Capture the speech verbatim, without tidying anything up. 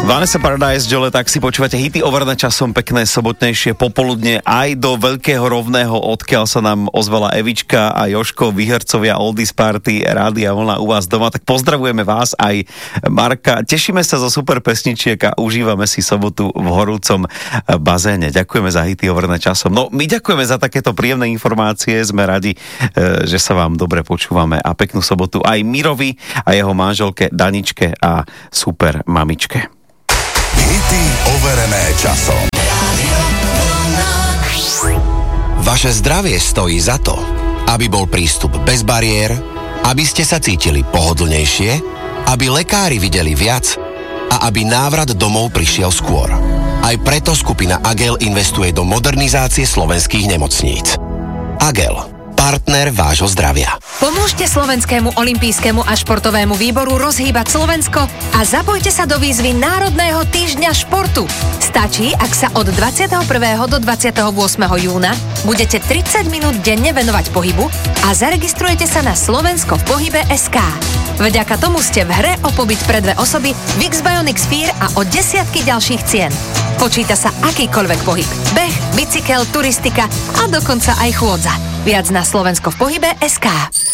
Vanessa Paradise, Jole, tak si počúvate hity overené časom, pekné sobotnejšie popoludne aj do Veľkého Rovného, odkiaľ sa nám ozvala Evička a Jožko, výhercovia Oldies Party, Rádia Vlna u vás doma. Tak pozdravujeme vás aj Marka. Tešíme sa zo super pesničiek a užívame si sobotu v horúcom bazéne. Ďakujeme za hity overené časom. No, my ďakujeme za takéto príjemné informácie. Sme radi, že sa vám dobre počúvame a peknú sobotu aj Mirovi a jeho manželke Daničke a super mamičke. Hity overené časom. Vaše zdravie stojí za to, aby bol prístup bez bariér, aby ste sa cítili pohodlnejšie, aby lekári videli viac a aby návrat domov prišiel skôr. Aj preto skupina Agel investuje do modernizácie slovenských nemocníc. Agel. Partner vášho zdravia. Pomôžte Slovenskému olympijskému a športovému výboru rozhýbať Slovensko a zapojte sa do výzvy Národného týždňa športu. Stačí, ak sa od dvadsiateho prvého do dvadsiateho ôsmeho júna budete tridsať minút denne venovať pohybu a zaregistrujete sa na Slovensko v pohybe bodka es ká. Vďaka tomu ste v hre o pobyt pre dve osoby v X-Bionic Sphere a o desiatky ďalších cien. Počíta sa akýkoľvek pohyb. Beh, bicykel, turistika a dokonca aj chôdza. Viac na Slovensko v pohybe bodka es ká.